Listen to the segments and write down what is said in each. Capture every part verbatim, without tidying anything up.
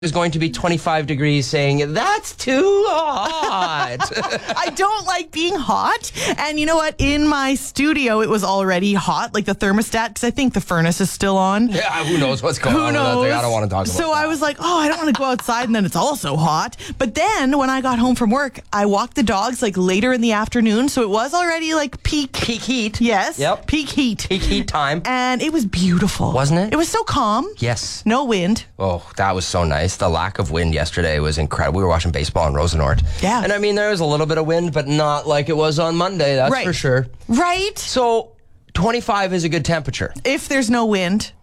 is going to be twenty-five degrees, saying, that's too hot. I don't like being hot. And you know what? In my studio, it was already hot, like the thermostat, because I think the furnace is still on. Yeah, who knows what's going who on knows? with that thing? I don't want to talk about So that. I was like, oh, I don't want to go outside, and then it's also hot. But then when I got home from work, I walked the dogs like later in the afternoon, so it was already like peak. Peak heat. Yes. Yep. Peak heat. Peak heat time. And it was beautiful. Wasn't it? It was so calm. Yes. No wind. Oh, that was so nice. The lack of wind yesterday was incredible. We were watching baseball in Rosenort. Yeah. And I mean, there was a little bit of wind, but not like it was on Monday, that's Right. for sure. Right? So twenty-five is a good temperature. If there's no wind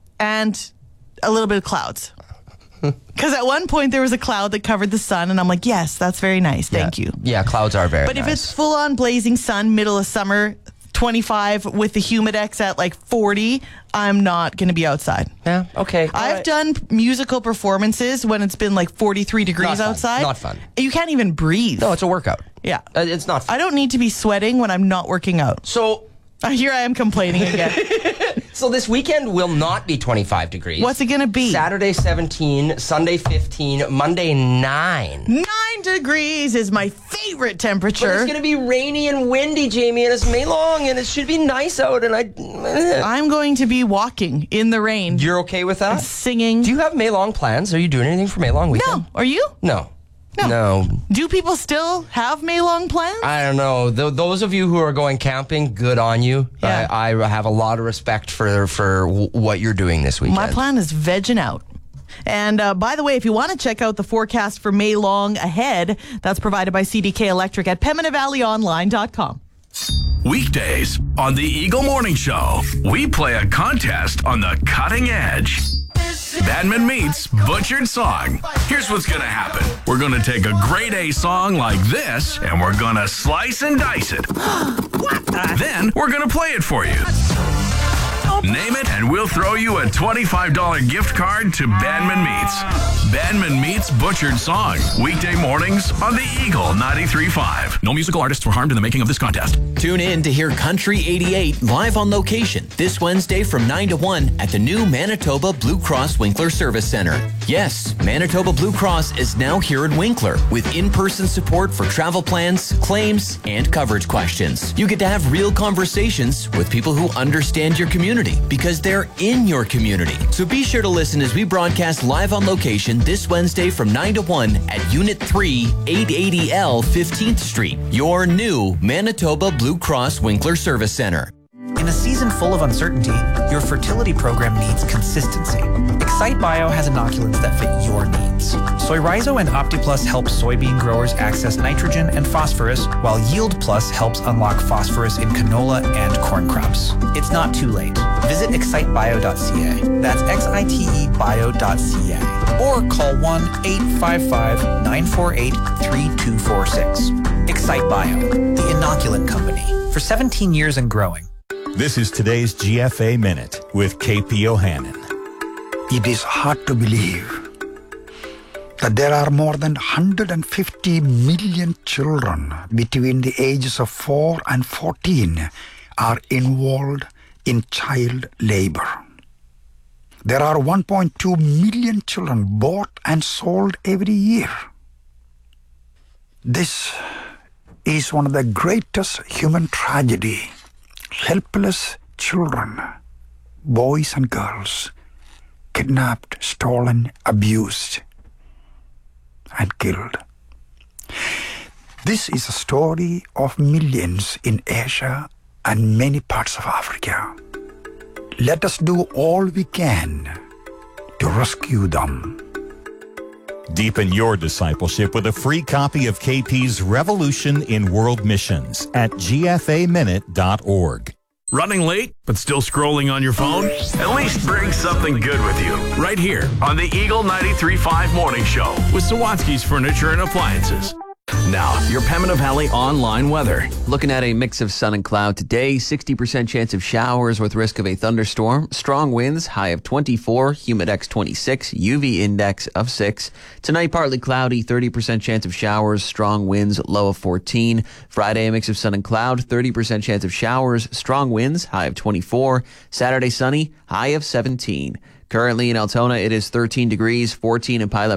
and a little bit of clouds. Because at one point there was a cloud that covered the sun, and I'm like, yes, that's very nice. Thank yeah. you. Yeah, clouds are very But nice. if it's full on blazing sun, middle of summer, twenty-five with the humidex at like forty, I'm not going to be outside. Yeah, okay. All I've right. done musical performances when it's been like forty-three degrees Not fun. outside. Not fun. You can't even breathe. No, it's a workout. Yeah. Uh, it's not fun. I don't need to be sweating when I'm not working out. So, Uh, Here I am complaining again. so this weekend will not be twenty-five degrees. What's it going to be? Saturday seventeen, Sunday fifteen, Monday nine. Nine degrees is my favorite But temperature. it's going to be rainy and windy, Jamie, and it's May long, and it should be nice out, and I... I'm going to be walking in the rain, You're okay with that? singing. Do you have May long plans? Are you doing anything for May long weekend? No. Are you? No. No. No. Do people still have May long plans? I don't know. Th- those of you who are going camping, good on you. Yeah. I, I have a lot of respect for for w- what you're doing this weekend. My plan is vegging out. And uh, by the way, if you want to check out the forecast for May long ahead, that's provided by C D K Electric at Pembina Valley Online dot com. Weekdays on the Eagle Morning Show, we play a contest on the cutting edge. Badman meets Butchered Song. Here's what's going to happen. We're going to take a grade A song like this, and we're going to slice and dice it. Then we're going to play it for you. Name it, and we'll throw you a twenty-five dollars gift card to Badman Meats. Badman Meets Butchered Song. Weekday mornings on the Eagle ninety-three point five. No musical artists were harmed in the making of this contest. Tune in to hear Country eighty-eight live on location this Wednesday from nine to one at the new Manitoba Blue Cross Winkler Service Center. Yes, Manitoba Blue Cross is now here in Winkler with in-person support for travel plans, claims, and coverage questions. You get to have real conversations with people who understand your community because they're in your community. So be sure to listen as we broadcast live on location this Wednesday from nine to one at Unit three, eight eighty L fifteenth Street, your new Manitoba Blue Cross Winkler Service Center. In a season full of uncertainty, your fertility program needs consistency. Excite Bio has inoculants that fit your needs. Soy Rhizo and OptiPlus help soybean growers access nitrogen and phosphorus, while Yield Plus helps unlock phosphorus in canola and corn crops. It's not too late. Visit excite bio dot c a. That's X I T E bio dot c a. Or call one eight five five, nine four eight, three two four six. Excite Bio, the inoculant company, for seventeen years and growing. This is today's G F A Minute with K P Ohanan. It is hard to believe that there are more than one hundred fifty million children between the ages of four and fourteen are involved in child labor. There are one point two million children bought and sold every year. This is one of the greatest human tragedy. Helpless children, boys and girls, kidnapped, stolen, abused, and killed. This is a story of millions in Asia and many parts of Africa. Let us do all we can to rescue them. Deepen your discipleship with a free copy of K P's Revolution in World Missions at G F A minute dot org. Running late, but still scrolling on your phone? At least bring something good with you. Right here on the Eagle ninety-three point five Morning Show with Sawatsky's Furniture and Appliances. Now, your Pembina Valley online weather. Looking at a mix of sun and cloud today, sixty percent chance of showers with risk of a thunderstorm. Strong winds, high of twenty-four, humidex twenty-six, U V index of six. Tonight, partly cloudy, thirty percent chance of showers, strong winds, low of fourteen. Friday, a mix of sun and cloud, thirty percent chance of showers, strong winds, high of twenty-four. Saturday, sunny, high of seventeen. Currently in Altona, it is thirteen degrees, fourteen in Pilot